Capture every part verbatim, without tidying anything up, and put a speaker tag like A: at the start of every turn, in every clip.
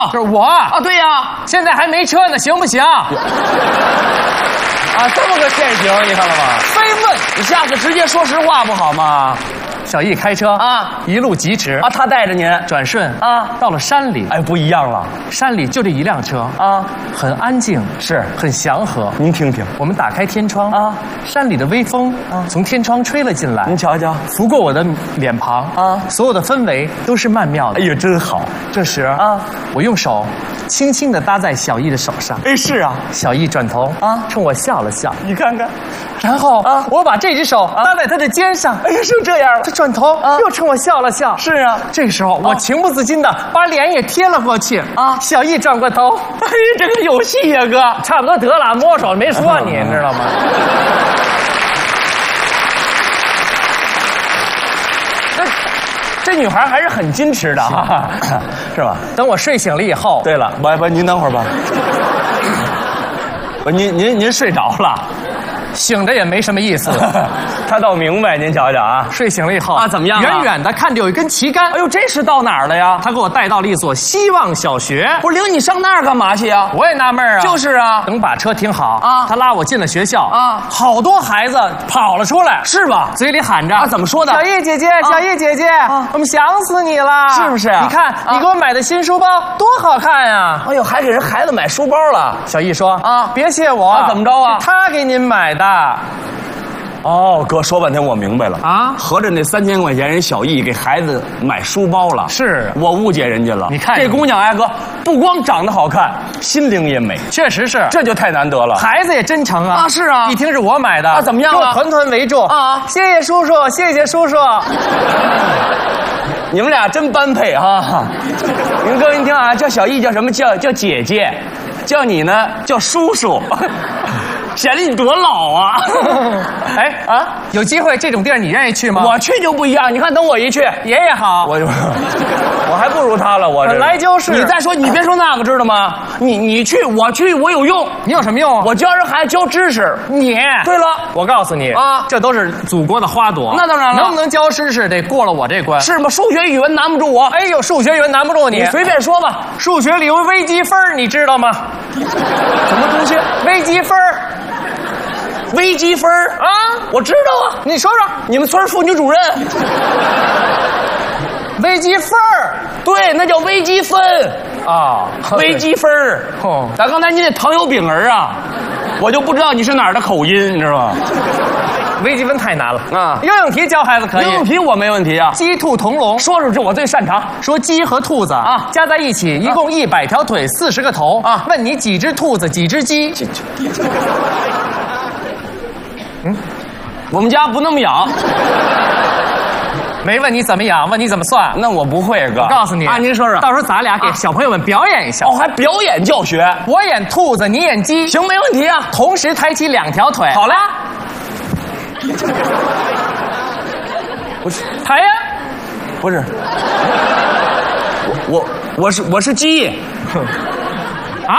A: 就是我
B: 啊，对呀，
A: 现在还没车呢，行不行？
B: 啊，这么个现行，你看了吗？
A: 非问。
B: 你下次直接说实话不好吗？
A: 小易开车
B: 啊，
A: 一路疾驰
B: 啊，他带着您
A: 转瞬
B: 啊，
A: 到了山里。
B: 哎，不一样了，
A: 山里就这一辆车
B: 啊，
A: 很安静，
B: 是
A: 很祥和。
B: 您听听，
A: 我们打开天窗
B: 啊，
A: 山里的微风
B: 啊
A: 从天窗吹了进来，
B: 您瞧瞧，
A: 拂过我的脸庞
B: 啊，
A: 所有的氛围都是曼妙的。
B: 哎呀，真好。
A: 这时
B: 啊，
A: 我用手轻轻地搭在小易的手上。
B: 哎，是啊，
A: 小易转头
B: 啊，
A: 冲我笑了笑。
B: 你看看，
A: 然后
B: 啊，
A: 我把这只手搭在他的肩上。
B: 哎呀，是这样了。
A: 他转头
B: 啊，
A: 又冲我笑了笑。
B: 是啊，
A: 这时候我情不自禁的把脸也贴了过去。
B: 啊，
A: 小易转过头，
B: 哎，这个有戏呀，哥，
A: 差不多得了，摸手没说你，你知道吗？
B: 这这女孩还是很矜持的哈，是吧？
A: 等我睡醒了以后，
B: 对了，不不，您等会儿吧。不，您您您睡着了。
A: 醒着也没什么意思。
B: 他倒明白，您瞧瞧啊，
A: 睡醒了以后
B: 啊怎么样啊
A: 远远的看着有一根旗杆，
B: 哎呦，这是到哪儿了呀？
A: 他给我带到了一所希望小学。
B: 不是领你上那儿干嘛去呀？
A: 我也纳闷啊，
B: 就是啊，
A: 等把车停好
B: 啊
A: 他拉我进了学校
B: 啊
A: 好多孩子跑了出来，
B: 是吧？
A: 嘴里喊着
B: 啊怎么说的
A: 小易姐姐，小易姐姐，我们想死你了，
B: 是不是啊
A: 你看你给我买的新书包多好看呀！
B: 哎呦，还给人孩子买书包了。
A: 小易说
B: 啊
A: 别谢我
B: 啊怎么着啊
A: 是他给您买的。
B: 哦，哥说半天我明白了
A: 啊
B: 合着那三千块钱人小易给孩子买书包了，
A: 是
B: 我误解人家了。
A: 你看
B: 这姑娘哎哥，不光长得好看，心灵也美，
A: 确实是，
B: 这就太难得了。
A: 孩子也真诚啊！
B: 啊是啊
A: 一听是我买的
B: 啊怎么样啊
A: 给我团团围住
B: 啊
A: 谢谢叔叔，谢谢叔叔。
B: 你们俩真般配啊！您哥，您听啊，叫小易叫什么？叫叫姐姐，叫你呢叫叔叔，显得你多老啊！
A: 哎啊，有机会这种地儿你愿意去吗？
B: 我去就不一样，你看等我一去，
A: 爷爷好，
B: 我就我还不如他了，我这
A: 本来就是。
B: 你再说，你别说那个，知道吗？你你去，我去，我有用。
A: 你有什么用啊？
B: 我教人孩子教知识。
A: 你
B: 对了，
A: 我告诉你
B: 啊
A: 这都是祖国的花朵。
B: 那当然了
A: 能不能教知识得过了我这关。
B: 是吗？数学、语文难不住我。
A: 哎呦，数学语文难不住你，
B: 你随便说吧。
A: 数学里有微积分你知道吗？
B: 什么东西？
A: 微积分
B: 微积分
A: 啊，
B: 我知道啊。
A: 你说说。
B: 你们村妇女主任。
A: 微积分
B: 对，那叫微积分
A: 啊，
B: 微积分
A: 哦
B: 咱刚才你那糖油饼儿啊，我就不知道你是哪儿的口音，你知道吗？
A: 微积分太难了
B: 啊
A: 游泳题教孩子可以。
B: 游泳题我没问题啊。
A: 鸡兔同笼，
B: 说说这我最擅长。
A: 说鸡和兔子
B: 啊
A: 加在一起一共一百条腿，四十个头
B: 啊
A: 问你几只兔子，几只鸡？
B: 嗯，我们家不那么养。
A: 没问你怎么养，问你怎么算。
B: 那我不会，哥。
A: 我告诉你
B: 啊，您说说。
A: 到时候咱俩给小朋友们表演一下。
B: 哦，还表演教学。
A: 我演兔子，你演鸡，
B: 行，没问题啊。
A: 同时抬起两条腿。
B: 好嘞。
A: 不是抬呀，
B: 不是。我我我是我是鸡。
A: 啊？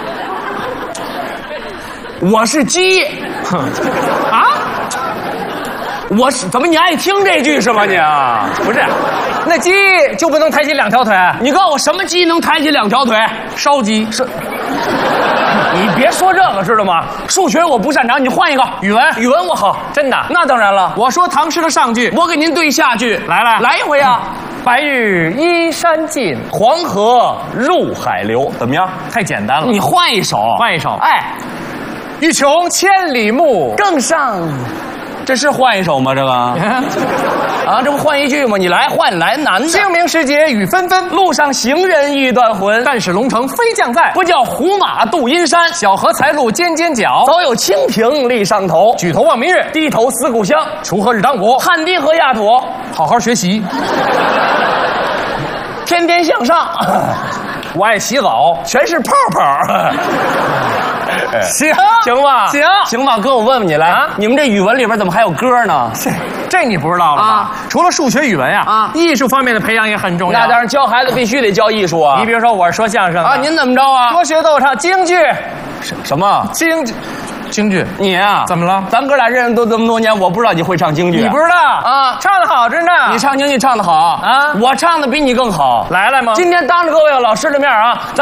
B: 我是鸡。
A: 啊？
B: 我是怎么你爱听这句是吧你啊？
A: 不是，那鸡就不能抬起两条腿？
B: 你告诉我什么鸡能抬起两条腿？
A: 烧鸡
B: 是。你别说这个知道吗？数学我不擅长，你换一个。
A: 语文，
B: 语文我好，
A: 真的。
B: 那当然了。
A: 我说唐诗的上句，
B: 我给您对下句。
A: 来来
B: 来一回啊！
A: 白日依山尽，
B: 黄河入海流，怎么样？
A: 太简单了。
B: 你换一首，
A: 换一首。
B: 哎，
A: 欲穷千里目，
B: 更上。这是换一首吗？这个啊，这不换一句吗？你来换来难的。
A: 清明时节雨纷纷，
B: 路上行人欲断魂。
A: 但使龙城飞将在，
B: 不叫胡马度阴山。
A: 小荷才露尖尖角，
B: 早有蜻蜓立上头。
A: 举头望明月，
B: 低头思故乡。
A: 锄禾日当午，
B: 汗滴禾压土。
A: 好好学习，
B: 天天向上。
A: 我爱洗澡，
B: 全是泡泡。
A: 行
B: 行吧，
A: 行
B: 行吧，哥，我问问你来，
A: 啊
B: 你们这语文里边怎么还有歌呢？
A: 这这你不知道了吧？
B: 啊
A: 除了数学、语文呀，
B: 啊
A: 艺术方面的培养也很重要。
B: 那当然，教孩子必须得教艺术啊。
A: 你比如说，我是说相声的
B: 啊，您怎么着啊？
A: 说学逗唱，京剧，
B: 什什么？
A: 京剧， 京剧？
B: 你啊，
A: 怎么了？
B: 咱哥俩认识都这么多年，我不知道你会唱京剧。
A: 你不知道
B: 啊？
A: 唱的好着呢。
B: 你唱京剧唱的好
A: 啊，
B: 我唱的比你更好。
A: 来来吗？
B: 今天当着各位老师的面啊。